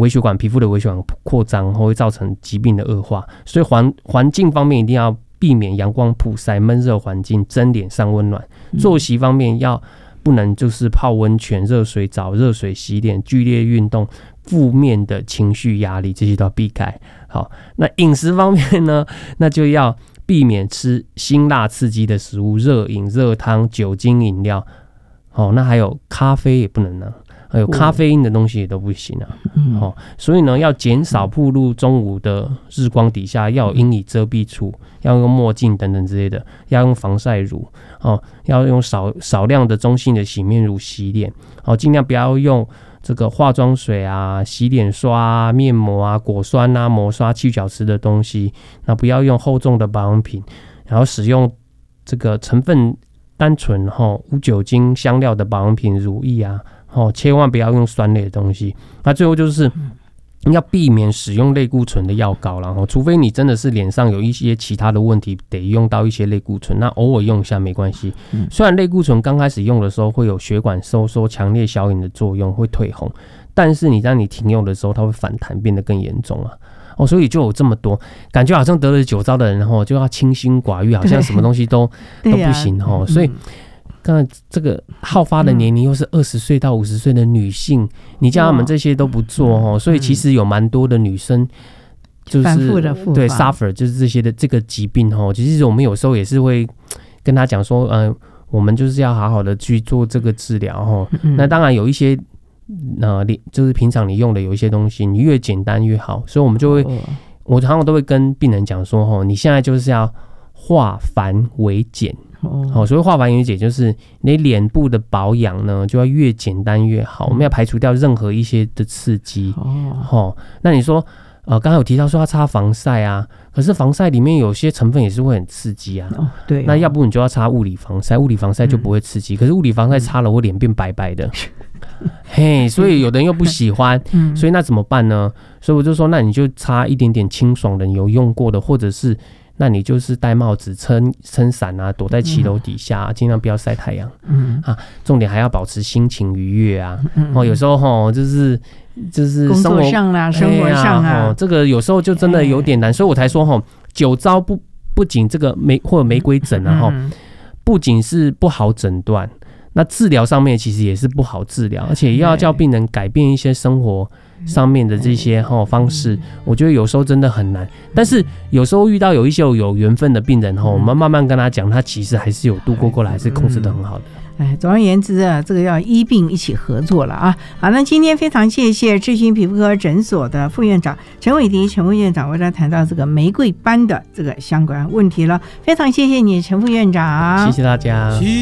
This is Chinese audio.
微血管皮肤的微血管扩张，会造成疾病的恶化。所以环境方面一定要避免阳光曝晒、闷热环境，蒸脸上温暖。作息方面不能就是泡温泉、热水澡、热水洗脸、剧烈运动、负面的情绪压力，这些都要避开。好，那饮食方面呢，那就要避免吃辛辣刺激的食物、热饮、热汤、酒精饮料。好，那还有咖啡也不能呢，还有咖啡因的东西也都不行啊。所以呢，要减少暴露中午的日光底下，要有阴影遮蔽处，要用墨镜等等之类的，要用防晒乳，要用少量的中性的洗面乳洗脸，尽量不要用这个化妆水啊、洗脸刷啊、面膜啊、果酸啊、磨刷、去角质的东西，那不要用厚重的保养品，然后使用这个成分单纯无酒精香料的保养品、乳液啊，千万不要用酸类的东西。那最后就是要避免使用类固醇的药膏啦，除非你真的是脸上有一些其他的问题得用到一些类固醇，那偶尔用一下没关系。虽然类固醇刚开始用的时候会有血管收缩、强烈消炎的作用，会退红，但是当你停用的时候，它会反弹变得更严重啊。所以就有这么多感觉好像得了酒糟的人就要清心寡欲，好像什么东西都不行。所以刚才这个好发的年龄又是20岁到50岁的女性，你叫他们这些都不做所以其实有蛮多的女生就是反复的复发， 对 suffer 就是这些的这个疾病其实我们有时候也是会跟他讲说我们就是要好好的去做这个治疗那当然有一些就是平常你用的有一些东西，你越简单越好，所以我们就会我常常都会跟病人讲说你现在就是要化繁为简。所谓化繁为简就是你脸部的保养呢就要越简单越好，我们要排除掉任何一些的刺激。那你说刚才有提到说要擦防晒啊，可是防晒里面有些成分也是会很刺激啊。 对， 那要不你就要擦物理防晒，物理防晒就不会刺激，可是物理防晒擦了我脸变白白的所以有的人又不喜欢所以那怎么办呢？所以我就说那你就擦一点点清爽的，你有用过的，或者是那你就是戴帽子、撑伞啊，躲在骑楼底下，尽量不要晒太阳。重点还要保持心情愉悦啊。有时候就是工作上啦、生活上啊， 这个有时候就真的有点难，所以我才说酒糟不仅这个或者玫瑰疹啊不仅是不好诊断，那治疗上面其实也是不好治疗，而且要叫病人改变一些生活上面的这些方式，我觉得有时候真的很难。但是有时候遇到有一些有缘分的病人我们慢慢跟他讲，他其实还是有度过来，还是控制得很好的。 总而言之这个要医病一起合作了啊。好，那今天非常谢谢智勋皮肤科诊所的副院长陈伟迪陈副院长为大家谈到这个玫瑰斑的这个相关问题了，非常谢谢你陈副院长， 谢谢大家。